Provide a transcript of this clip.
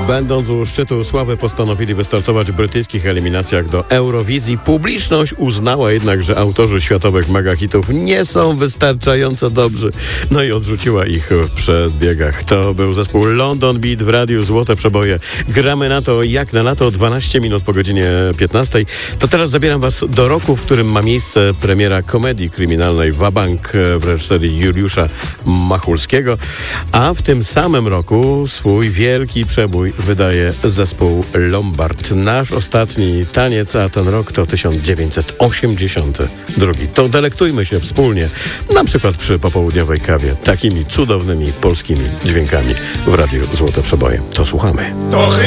Będąc u szczytu sławy, postanowili wystartować w brytyjskich eliminacjach do Eurowizji. Publiczność uznała jednak, że autorzy światowych megahitów nie są wystarczająco dobrzy. No i odrzuciła ich w przedbiegach. To był zespół London Beat w radiu Złote Przeboje. Gramy na to jak na lato, 12 minut po godzinie 15. To teraz zabieram was do roku, w którym ma miejsce premiera komedii kryminalnej Wabank w reżyserii Juliusza Machulskiego, a w tym samym roku swój wielki przebój wydaje zespół Lombard. Nasz ostatni taniec, a ten rok to 1982. To delektujmy się wspólnie, na przykład przy popołudniowej kawie, takimi cudownymi polskimi dźwiękami w radiu Złote Przeboje. To słuchamy.